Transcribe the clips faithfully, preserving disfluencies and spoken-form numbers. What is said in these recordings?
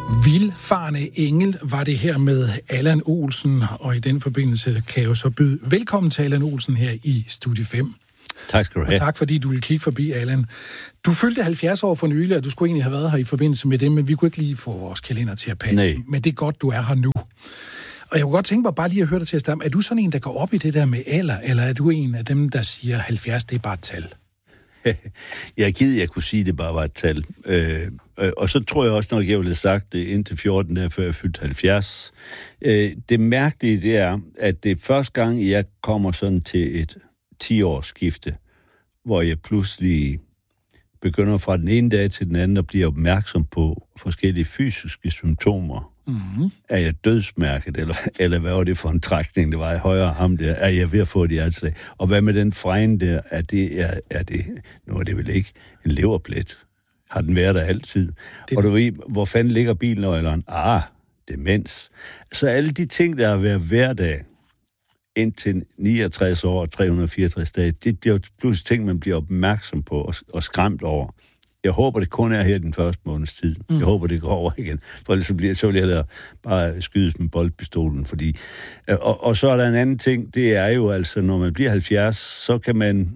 Vildfarne engel var det her med Allan Olsen, og i den forbindelse kan jeg jo så byde velkommen til Allan Olsen her i Studie fem. Tak skal du have. Og tak fordi du ville kigge forbi, Allan. Du fyldte halvfjerds år for nylig, og du skulle egentlig have været her i forbindelse med det, men vi kunne ikke lige få vores kalender til at passe. Nej. Men det er godt, du er her nu. Og jeg kunne godt tænke mig bare lige at høre dig til at starte. Er du sådan en, der går op i det der med alder, eller er du en af dem, der siger halvfjerds, det er bare et tal? Jeg er ked, jeg kunne sige, det bare var et tal. Øh, øh, og så tror jeg også, når jeg ville have sagt det indtil fjorten, der før jeg fyldte halvfjerds. Øh, det mærkelige, det er, at det er første gang, jeg kommer sådan til et ti-års skifte, hvor jeg pludselig begynder fra den ene dag til den anden at blive opmærksom på forskellige fysiske symptomer. Mm-hmm. Er jeg dødsmærket, eller, eller hvad var det for en trækning, det var i højre arm der? Er jeg ved at få det i alt? Og hvad med den fregne der? Er det, er, er det, nu er det vel ikke en leverplet? Har den været der altid? Det... Og du ved, hvor fanden ligger bilnøgleren? Ah, demens. Så alle de ting, der har været hverdag, indtil niogtres år og tre hundrede og fireogtres dage, det bliver pludselig ting, man bliver opmærksom på og, og skræmt over. Jeg håber, det kun er her den første måneds tid. Mm. Jeg håber, det går over igen. For ellers så, bliver, så vil jeg der bare skydes med boldpistolen. Fordi, og, og så er der en anden ting, det er jo altså, når man bliver halvfjerds, så kan man,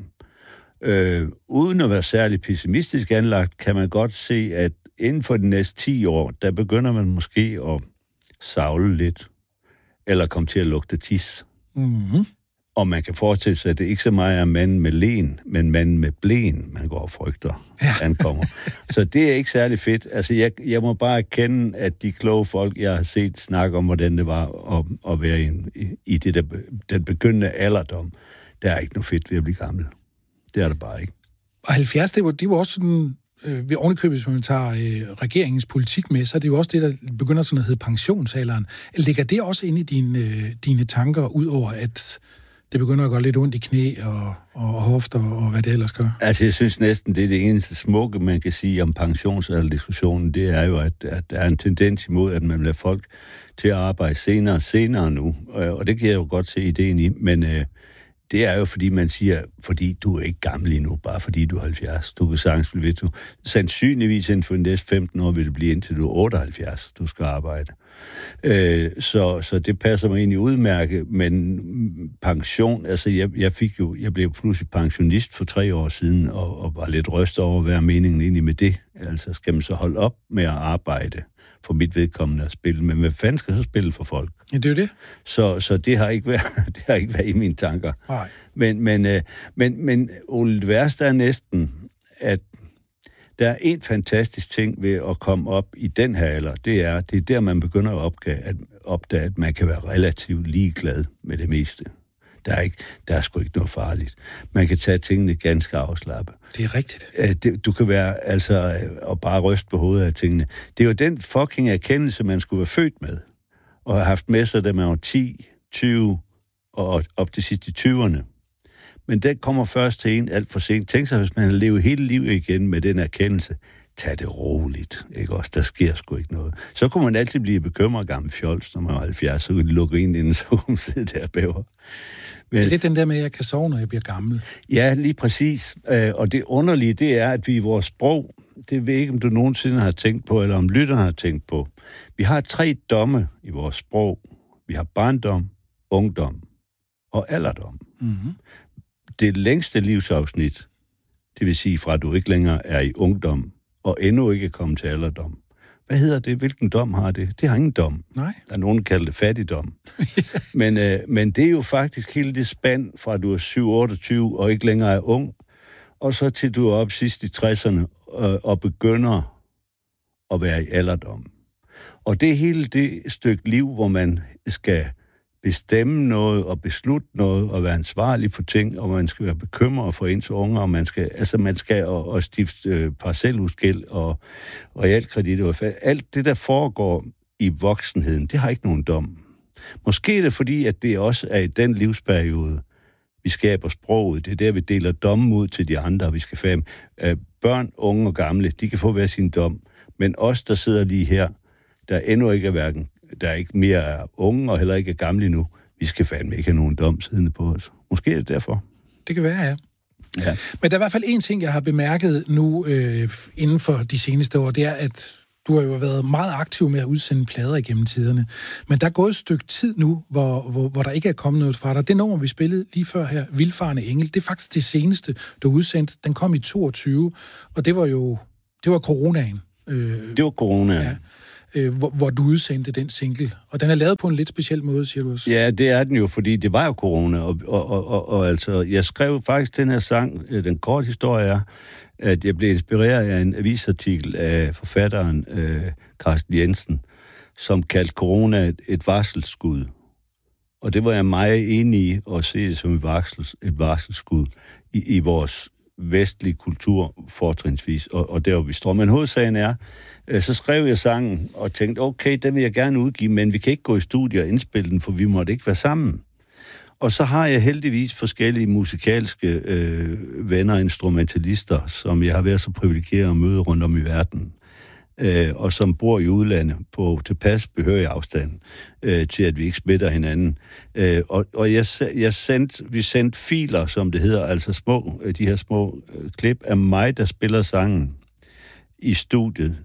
øh, uden at være særlig pessimistisk anlagt, kan man godt se, at inden for de næste ti år, der begynder man måske at savle lidt, eller komme til at lugte tis. Mm-hmm. Og man kan forestille sig, at det ikke så meget er manden med len, men manden med blæn, man går og frygter, ja. ankommer. Så det er ikke særlig fedt. Altså, jeg, jeg må bare erkende, at de kloge folk, jeg har set snakke om, hvordan det var at, at være i, i, i det der, den begyndende alderdom, der er ikke noget fedt ved at blive gammel. Det er det bare ikke. Og halvfjerds, det var, det var også sådan, øh, ved ovenikøbet, hvis man tager øh, regeringens politik med, så er det jo også det, der begynder sådan at hedde pensionsalderen. Ligger det også inde i dine, øh, dine tanker, ud over at det begynder at gå lidt ondt i knæ og, og hofter og hvad det ellers gør? Altså, jeg synes næsten, det er det eneste smukke, man kan sige om pensionsalderdiskussionen, det er jo, at, at der er en tendens imod, at man vil have folk til at arbejde senere og senere nu. Og det kan jeg jo godt se ideen i, men øh, det er jo, fordi man siger, fordi du er ikke gammel endnu, bare fordi du er halvfjerds. Du kan sagtens blive ved, du sandsynligvis inden for de næste femten år vil det blive indtil du er otteoghalvfjerds, du skal arbejde. Øh, så, så det passer mig egentlig udmærket, men pension, altså jeg, jeg fik jo, jeg blev pludselig pensionist for tre år siden, og, og var lidt rystet over, hvad er meningen egentlig med det? Altså skal man så holde op med at arbejde for mit vedkommende at spille, men hvad fanden skal så spille for folk? Ja, det er jo det. Så, så det har ikke været, det har ikke været i mine tanker. Nej. Men, men, øh, men, men Ole, det værste er næsten, at der er en fantastisk ting ved at komme op i den her alder, det er, det er der, man begynder at opdage, at, opdage, at man kan være relativt ligeglad med det meste. Der er, ikke, der er sgu ikke noget farligt. Man kan tage tingene ganske afslappet. Det er rigtigt. Du kan være, altså, og bare ryste på hovedet af tingene. Det er jo den fucking erkendelse, man skulle være født med, og have haft med sig, da man var ti, tyve og op til sidst i tyverne. Men den kommer først til en alt for sent. Tænk sig, hvis man har levet hele livet igen med den erkendelse. Tag det roligt, ikke også? Der sker sgu ikke noget. Så kunne man altid blive bekymret gammel fjols, når man var halvfjerds, så kunne de lukke ind inden, så kunne man sidde der og bæver. Men, det er lidt den der med, at jeg kan sove, når jeg bliver gammel. Ja, lige præcis. Og det underlige, det er, at vi i vores sprog, det ved jeg ikke, om du nogensinde har tænkt på, eller om lytterne har tænkt på. Vi har tre domme i vores sprog. Vi har barndom, ungdom og alderdom. Mm-hmm. Det længste livsafsnit, det vil sige fra, at du ikke længere er i ungdom, og endnu ikke er kommet til alderdom. Hvad hedder det? Hvilken dom har det? Det har ingen dom. Nej. Der er nogen, der kalder det fattigdom. men, øh, men det er jo faktisk hele det spand fra, at du er syv otteogtyve og ikke længere er ung, og så til du er op sidst i tresserne øh, og begynder at være i alderdom. Og det er hele det stykke liv, hvor man skal bestemme noget og beslutte noget og være ansvarlig for ting, og man skal være bekymret for ens unger, og man skal, altså man skal og, og stifte øh, parcelhusgæld og realkredit og alt det, der foregår i voksenheden, det har ikke nogen dom. Måske er det fordi, at det også er i den livsperiode, vi skaber sproget. Det er der, vi deler dommen ud til de andre, vi skal fam. Øh, børn, unge og gamle, de kan få hver sin dom, men os, der sidder lige her, der endnu ikke er hverken der er ikke mere er unge og heller ikke er gamle nu. Vi skal fandme ikke have nogen dom siddende på os. Måske er det derfor. Det kan være, ja. ja. Men der er i hvert fald en ting, jeg har bemærket nu øh, inden for de seneste år, det er, at du har jo været meget aktiv med at udsende plader igennem tiderne, men der er gået et stykke tid nu, hvor, hvor, hvor der ikke er kommet noget fra dig. Det nummer, vi spillede lige før her, Vildfarende Engel, det er faktisk det seneste, du udsendte. Den kom i toogtyve, og det var jo det var coronaen. Øh, det var coronaen. Ja. Hvor, hvor du udsendte den single. Og den er lavet på en lidt speciel måde, siger du også. Ja, det er den jo, fordi det var jo corona, og, og, og, og, og altså, jeg skrev faktisk den her sang, den korte historie er, at jeg blev inspireret af en avisartikel af forfatteren øh, Carsten Jensen, som kaldte corona et, et varselsskud. Og det var jeg meget enig i at se det som et, varsel, et varselsskud i, i vores vestlige kultur fortrinsvis, og, og der, hvor vi står. Men hovedsagen er, øh, så skrev jeg sangen og tænkte, okay, den vil jeg gerne udgive, men vi kan ikke gå i studie og indspille den, for vi måtte ikke være sammen. Og så har jeg heldigvis forskellige musikalske øh, venner og instrumentalister, som jeg har været så privilegeret at møde rundt om i verden, øh, og som bor i udlandet på tilpas behørig afstand øh, til, at vi ikke smitter hinanden. Øh, og og jeg, jeg sendte, vi sendte filer, som det hedder, altså små, de her små øh, klip af mig, der spiller sangen i studiet,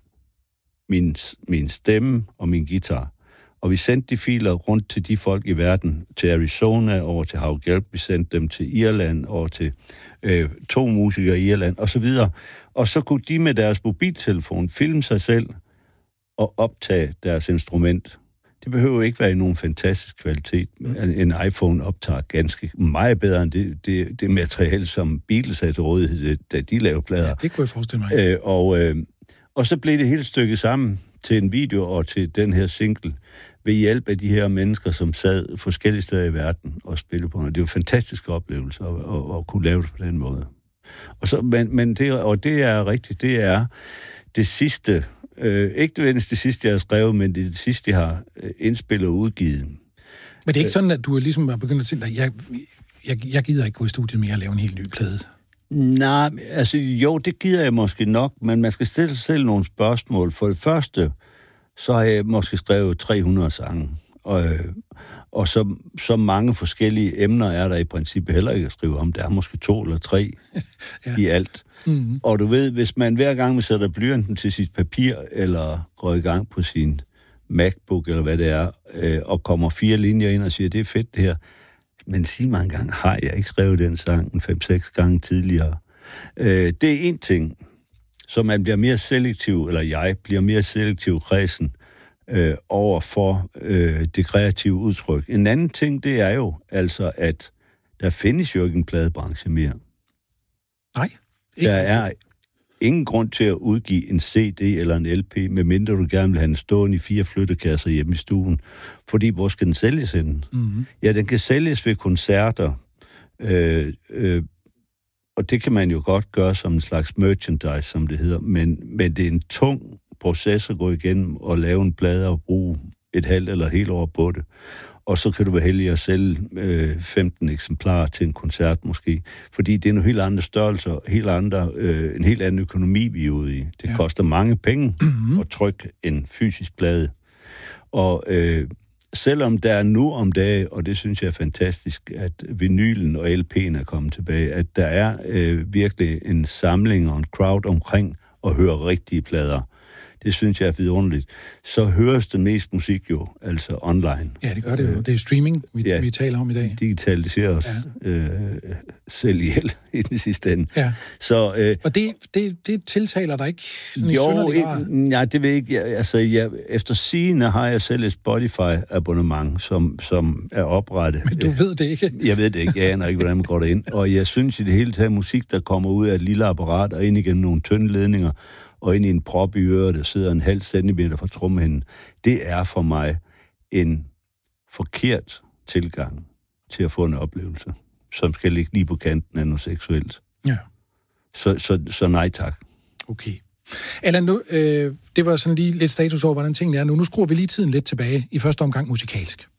min, min stemme og min guitar. Og vi sendte de filer rundt til de folk i verden, til Arizona, over til Hav Gelb, vi sendte dem til Irland, over til øh, to musikere i Irland, og så videre. Og så kunne de med deres mobiltelefon filme sig selv og optage deres instrument. Det behøver ikke være i nogen fantastisk kvalitet. En iPhone optager ganske meget bedre end det, det, det materiale, som Beatles havde til rådighed, da de lavede plader. Ja, det kunne jeg forestille mig. Øh, og, øh, og så blev det helt stykket sammen til en video og til den her single, ved hjælp af de her mennesker, som sad forskellige steder i verden og spillede på noget. Det var en fantastisk oplevelse at, at, at kunne lave det på den måde. Og, så, men, men det, og det er rigtigt, det er det sidste, øh, ikke nødvendigvis det sidste, jeg har skrevet, men det er det sidste, jeg har indspillet og udgivet. Men det er ikke sådan, at du ligesom er begyndt at tænke dig, jeg, jeg, jeg gider ikke gå i studiet mere og lave en helt ny plade? Nej, altså jo, det gider jeg måske nok, men man skal stille sig selv nogle spørgsmål. For det første, så har jeg måske skrevet tre hundrede sange, og, og så, så mange forskellige emner er der i princippet heller ikke at skrive om. Der er måske to eller tre ja. i alt. Mm-hmm. Og du ved, hvis man hver gang man sætter blyanten til sit papir, eller går i gang på sin MacBook, eller hvad det er, øh, og kommer fire linjer ind og siger, det er fedt det her, men sig mig engang, har jeg ikke skrevet den sang en fem-seks gange tidligere? Øh, det er en ting, så man bliver mere selektiv, eller jeg bliver mere selektiv kredsen øh, over for øh, det kreative udtryk. En anden ting, det er jo altså, at der findes jo ikke en pladebranche mere. Nej. Ikke. Der er ingen grund til at udgive en C D eller en L P, medmindre du gerne vil have den stående i fire flyttekasser hjemme i stuen. Fordi hvor skal den sælges henne? Mm-hmm. Ja, den kan sælges ved koncerter, øh, øh, og det kan man jo godt gøre som en slags merchandise, som det hedder, men, men det er en tung proces at gå igennem og lave en plade og bruge et halvt eller et helt år på det. Og så kan du være heldig at sælge øh, femten eksemplarer til en koncert måske. Fordi det er nogle helt andre størrelser, helt andre, øh, en helt anden økonomi, vi er ude i. Det ja. koster mange penge mm-hmm. at trykke en fysisk plade. Og øh, selvom der er nu om dagen, og det synes jeg er fantastisk, at vinylen og L P'en er kommet tilbage, at der er øh, virkelig en samling og en crowd omkring at høre rigtige plader. Det synes jeg er vidunderligt. Så høres den mest musik jo, altså online. Ja, det gør det jo. Det er streaming, vi, ja, vi taler om i dag. Digitaliserer os ja. øh, selv ihjel i den sidste ende. Ja. Så, øh, og det, det, det tiltaler dig ikke sådan jo, i synderlig grad? Nej, det ved jeg ikke. Jeg, altså, jeg, efter sigende har jeg selv et Spotify-abonnement, som, som er oprettet. Men du ved det ikke? Jeg ved det ikke. Jeg aner ikke, hvordan man går derind. Og jeg synes i det hele taget, musik, der kommer ud af et lille apparat og ind igennem nogle tynde ledninger, og ind i en prop i øret, der sidder en halv centimeter fra trommehinden, det er for mig en forkert tilgang til at få en oplevelse, som skal ligge lige på kanten af noget seksuelt. Ja. Så, så, så nej tak. Okay. Allan, nu, øh, det var sådan lige lidt status over, hvordan tingene er nu. Nu skruer vi lige tiden lidt tilbage, i første omgang musikalsk.